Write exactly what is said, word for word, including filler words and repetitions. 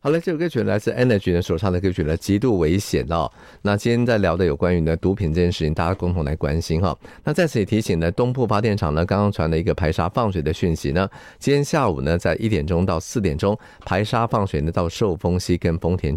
好了，这首歌曲来自 Energy 呢手上的歌曲呢，极度危险哦。那今天在聊的有关于呢毒品这件事情，大家共同来关心哈。那在此也提醒呢，东部发电厂呢刚刚传了一个排沙放水的讯息呢，今天下午呢在一点钟到四点钟排沙放水呢到寿丰溪跟丰田